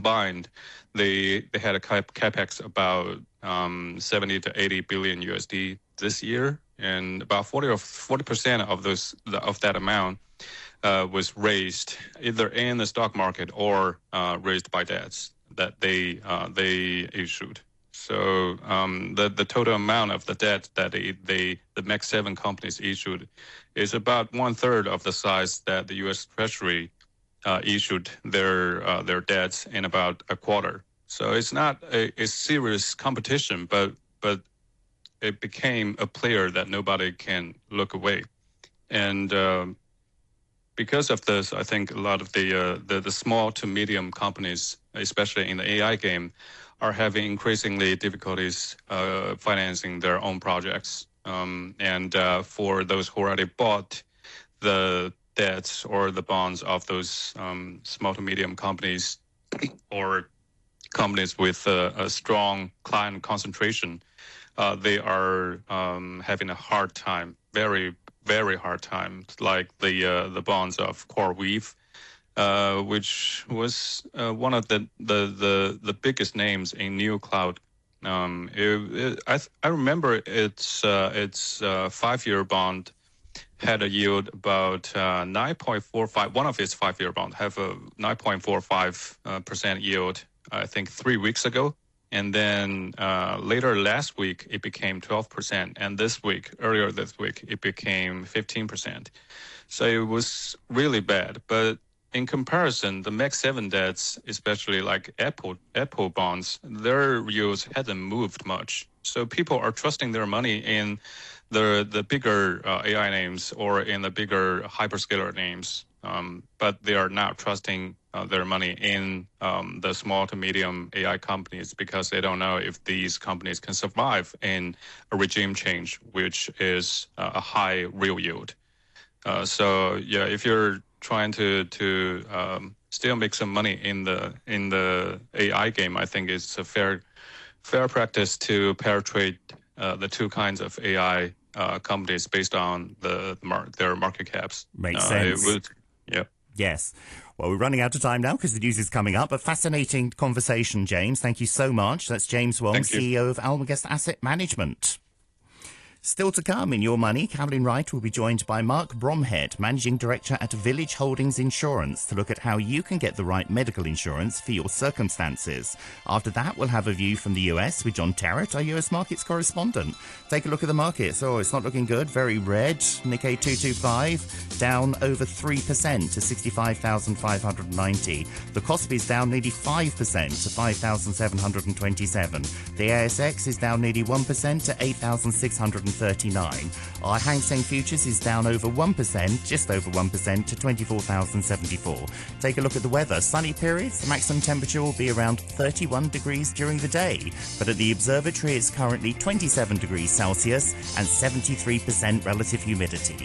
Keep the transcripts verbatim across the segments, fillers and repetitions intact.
combined, they they had a cap- capex about um, seventy to eighty billion U S D this year, and about forty or forty percent of those of that amount uh, was raised either in the stock market or uh, raised by debts that they uh, they issued. So um, the the total amount of the debt that they, they the Mag seven companies issued is about one third of the size that the U S Treasury uh, issued their uh, their debts in about a quarter. So it's not a, a serious competition, but but it became a player that nobody can look away. And uh, because of this, I think a lot of the, uh, the the small to medium companies, especially in the A I game, are having increasingly difficulties uh, financing their own projects. Um, and uh, for those who already bought the debts or the bonds of those um, small to medium companies or companies with uh, a strong client concentration, uh, they are um, having a hard time, very, very hard time, like the uh, the bonds of CoreWeave, uh, which was uh, one of the, the, the, the biggest names in NeoCloud. Um, it, it, I I remember its uh, its uh, five-year bond had a yield about uh, nine point four five. One of its five-year bonds have a nine point four five uh, percent yield. I think three weeks ago, and then uh, later last week it became twelve percent, and this week, earlier this week, it became fifteen percent. So it was really bad, but in comparison, the Mag seven debts, especially like Apple Apple bonds, their yields hasn't moved much. So people are trusting their money in the the bigger uh, A I names or in the bigger hyperscaler names, um, but they are not trusting uh, their money in um, the small to medium A I companies because they don't know if these companies can survive in a regime change, which is uh, a high real yield. Uh, so yeah, if you're trying to to um, still make some money in the in the A I game, I think it's a fair fair practice to pair trade uh, the two kinds of A I uh, companies based on the mar- their market caps. Makes uh, sense. It would, yeah. Yes. Well, we're running out of time now because the news is coming up. A fascinating conversation, James. Thank you so much. That's James Wong, C E O of Almagest Asset Management. Still to come in Your Money, Caroline Wright will be joined by Mark Bromhead, Managing Director at Village Holdings Insurance, to look at how you can get the right medical insurance for your circumstances. After that, we'll have a view from the U S with John Terrett, our U S markets correspondent. Take a look at the markets. Oh, it's not looking good. Very red. Nikkei two twenty-five down over three percent to sixty-five thousand five hundred ninety. The Kospi is down nearly five percent to five thousand seven hundred twenty-seven. The A S X is down nearly one percent to eight thousand six hundred thirty-nine. Our Hang Seng Futures is down over one percent, just over one percent to twenty-four thousand seventy-four. Take a look at the weather. Sunny periods, the maximum temperature will be around thirty-one degrees during the day. But at the observatory, it's currently twenty-seven degrees Celsius and seventy-three percent relative humidity.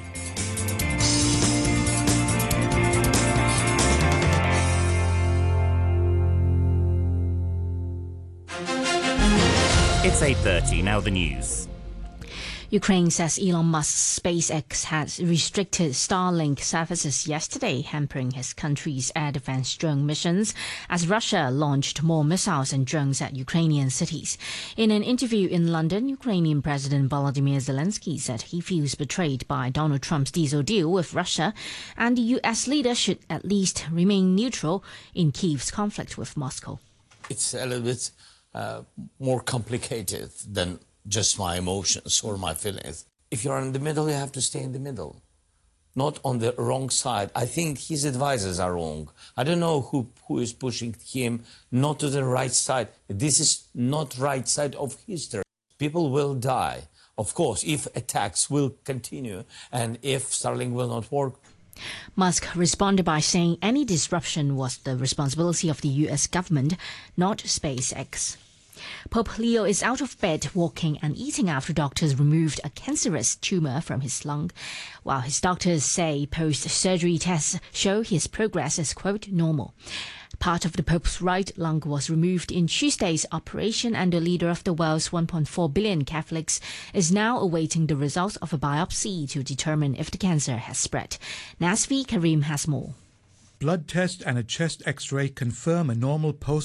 It's eight thirty, now the news. Ukraine says Elon Musk's SpaceX has restricted Starlink services yesterday, hampering his country's air defense drone missions as Russia launched more missiles and drones at Ukrainian cities. In an interview in London, Ukrainian President Volodymyr Zelensky said he feels betrayed by Donald Trump's diesel deal with Russia, and the U S leader should at least remain neutral in Kyiv's conflict with Moscow. It's a little bit uh, more complicated than just my emotions or my feelings. If you're in the middle, you have to stay in the middle, not on the wrong side. I think his advisors are wrong. I don't know who, who is pushing him not to the right side. This is not right side of history. People will die, of course, if attacks will continue and if Starlink will not work. Musk responded by saying any disruption was the responsibility of the U S government, not SpaceX. Pope Leo is out of bed, walking and eating after doctors removed a cancerous tumour from his lung, while his doctors say post-surgery tests show his progress is, quote, normal. Part of the Pope's right lung was removed in Tuesday's operation, and the leader of the world's one point four billion Catholics is now awaiting the results of a biopsy to determine if the cancer has spread. Nasvi Karim has more. Blood test and a chest X-ray confirm a normal post